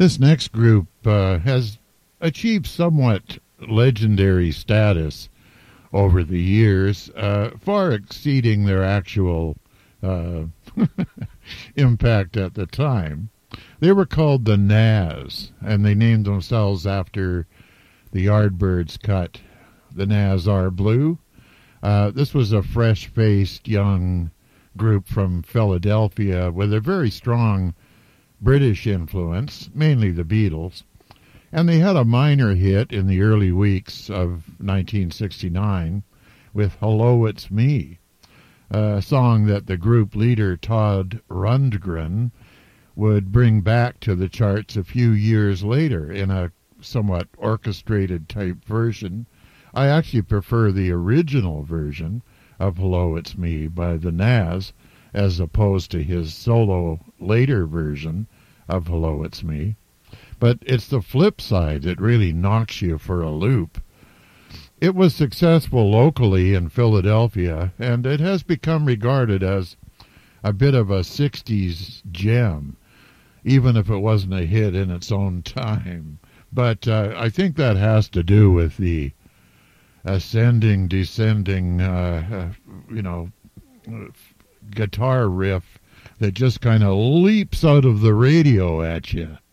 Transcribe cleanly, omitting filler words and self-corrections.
This next group has achieved somewhat legendary status over the years, far exceeding their actual impact at the time. They were called the Nazz, and they named themselves after the Yardbirds cut, The Nazz Are Blue. This was a fresh-faced young group from Philadelphia with a very strong British influence, mainly the Beatles. And they had a minor hit in the early weeks of 1969 with Hello, It's Me, a song that the group leader Todd Rundgren would bring back to the charts a few years later in a somewhat orchestrated type version. I actually prefer the original version of Hello, It's Me by the Nazz as opposed to his solo later version of Hello, It's Me. But it's the flip side that really knocks you for a loop. It was successful locally in Philadelphia, and it has become regarded as a bit of a 60s gem, even if it wasn't a hit in its own time. But I think that has to do with the ascending, descending, guitar riff that just kind of leaps out of the radio at you.